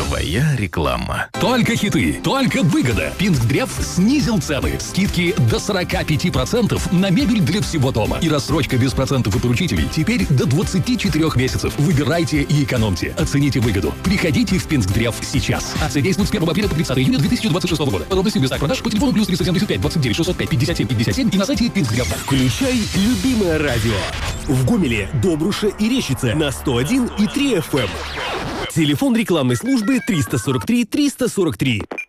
Твоя реклама. Только хиты, только выгода. Пинсдрев снизил цены. Скидки до 45% на мебель для всего дома. И рассрочка без процентов и поручителей теперь до 24 месяцев. Выбирайте и экономьте. Оцените выгоду. Приходите в Пинсдрев сейчас. Акция действует с 1 апреля по 30 июня 2026 года. Подробности в местах продаж по телефону +375 29 605 57 57 и на сайте Пинсдрев. Включай любимое радио. В Гомеле, Добруше и Рещице на 101,3 FM. Телефон рекламной службы 343 343.